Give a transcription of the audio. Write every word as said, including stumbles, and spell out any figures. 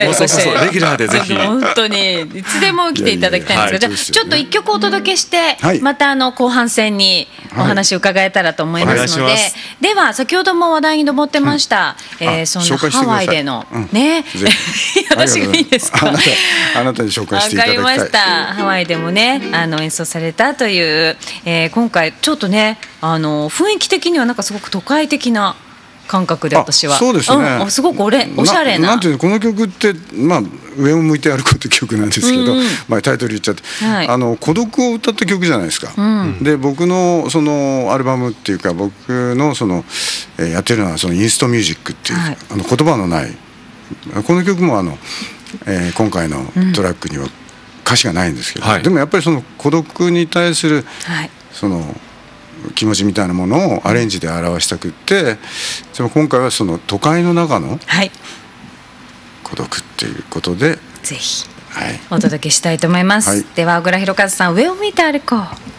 もうそうそうそうレギュラーでぜひ本当にいつでも来ていただきたいんですけど、じゃあちょっと一曲お届けして、 はい、 またあの後半戦にお話を伺えたらと思いますので、はい、では先ほども話題に上ってました、うん、えー、そんなハワイでの、うん、ね私がいいですか。 あなた、あなたに紹介していただきたい。 わかりました。ハワイでもねあの演奏されたという、えー、今回ちょっとねあの雰囲気的にはなんかすごく都会的な感覚で私はそうですね、 うん、すごくおれおしゃれな、 な, なんていうのこの曲って、まあ、上を向いて歩こうという曲なんですけど、うんうんまあ、タイトル言っちゃって、はい、あの孤独を歌った曲じゃないですか、うん、で僕のそのアルバムっていうか僕のその、えー、やってるのはそのインストミュージックっていう、はい、あの言葉のないこの曲もあの、えー、今回のトラックには歌詞がないんですけど、うん、でもやっぱりその孤独に対する、はい、その気持ちみたいなものをアレンジで表したくって、でも今回はその都会の中の孤独っていうことで、 ぜひお届けしたいと思います、はい、では小倉弘和さん、上を向いて歩こう。